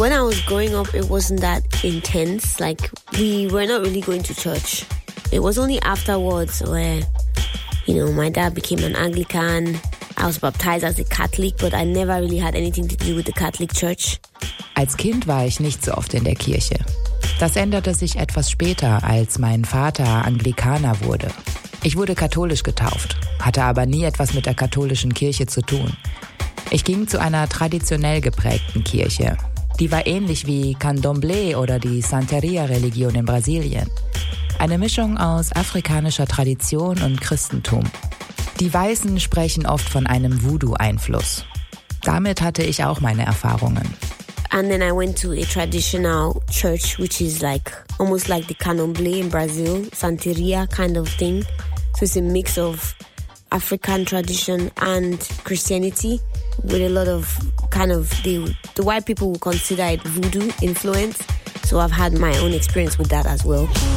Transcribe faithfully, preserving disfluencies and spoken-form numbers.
When I was growing up, it wasn't that intense. Like, we were not really going to church. It was only afterwards where, you know, my dad became an Anglican. I was baptized as a Catholic, but I never really had anything to do with the Catholic Church. Als Kind war ich nicht so oft in der Kirche. Das änderte sich etwas später, als mein Vater Anglikaner wurde. Ich wurde katholisch getauft, hatte aber nie etwas mit der katholischen Kirche zu tun. Ich ging zu einer traditionell geprägten Kirche. Die war ähnlich wie Candomblé oder die Santeria-Religion in Brasilien. Eine Mischung aus afrikanischer Tradition und Christentum. Die Weißen sprechen oft von einem Voodoo-Einfluss. Damit hatte ich auch meine Erfahrungen. And then I went to a traditional church, which is like almost like the Candomblé in Brazil, Santeria kind of thing. So it's a mix of African tradition and Christianity with a lot of kind of, the, the white people will consider it voodoo influence. So I've had my own experience with that as well.